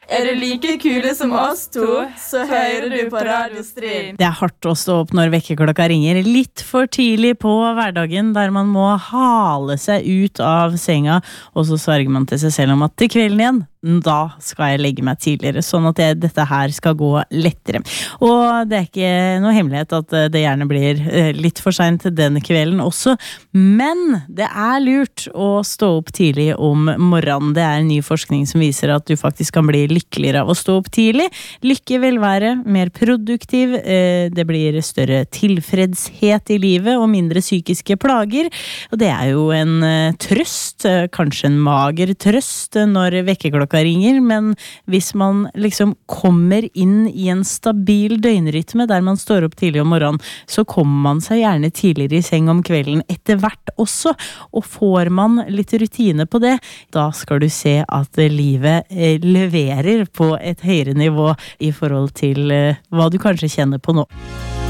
Er du like kule som oss to, så hører du på Radio Stryn. Det hardt å stå opp når vekkerklokka ringer litt for tidlig på hverdagen, der man må hale seg ut av senga, og så sverger man til seg selv om at til kvelden igjen, da skal jeg legge meg tidligere, sånn at dette her skal gå lettere. Og det ikke noe hemmelighet at det gjerne blir litt for sent den kvelden også, men det lurt å stå opp tidlig om morgenen. Det en ny forskning som viser at du faktisk kan bli lykkeligere av å stå opp tidlig. Lykke vil være mer produktiv, det blir større tilfredshet i livet og mindre psykiske plager, og det jo en trøst, kanskje en mager trøst når vekkerklokka ringer, men hvis man liksom kommer inn i en stabil døgnrytme der man står opp tidlig om morgenen, så kommer man seg gjerne tidligere i seng om kvelden etter hvert også, og får man litt rutine på det, da skal du se at livet leverer på et høyere nivå i forhold til hva du kanskje kjenner på nå.